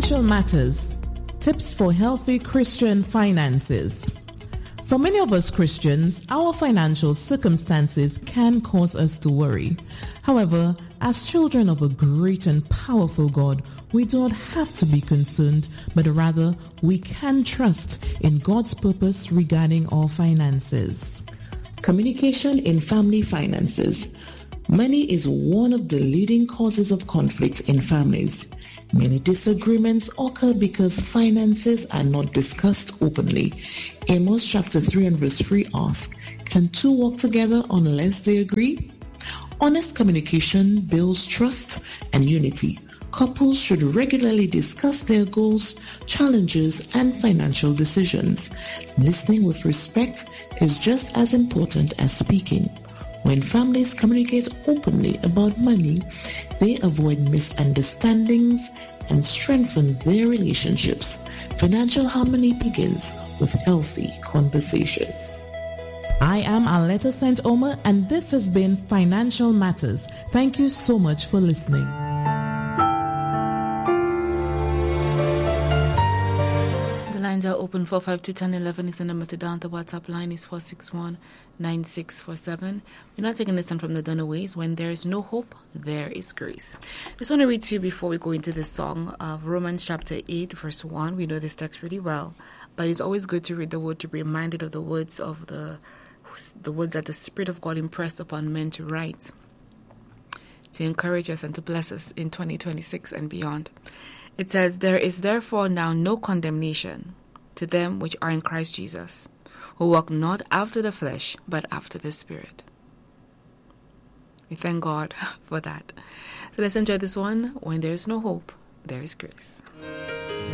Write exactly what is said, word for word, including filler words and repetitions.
Financial Matters, tips for healthy Christian finances. For many of us Christians, our financial circumstances can cause us to worry. However, as children of a great and powerful God, we do not have to be concerned, but rather we can trust in God's purpose regarding our finances. Communication in family finances. Money is one of the leading causes of conflict in families. Many disagreements occur because finances are not discussed openly. Amos chapter three and verse three asks, "Can two walk together unless they agree?" Honest communication builds trust and unity. Couples should regularly discuss their goals, challenges, and financial decisions. Listening with respect is just as important as speaking. When families communicate openly about money, they avoid misunderstandings and strengthen their relationships. Financial harmony begins with healthy conversation. I am Aletta Saint Omer, and this has been Financial Matters. Thank you so much for listening. Lines are open. Four five two ten eleven is the number to dial. The WhatsApp line is four six one nine six four seven. We're not taking this one from the Dunaways. When there is no hope, there is grace. I just want to read to you before we go into this song of Romans chapter eight, verse one. We know this text pretty well, but it's always good to read the word to be reminded of the words of the the words that the Spirit of God impressed upon men to write, to encourage us and to bless us in twenty twenty-six and beyond. It says, "There is therefore now no condemnation to them which are in Christ Jesus, who walk not after the flesh, but after the Spirit." We thank God for that. So let's enjoy this one. When there is no hope, there is grace.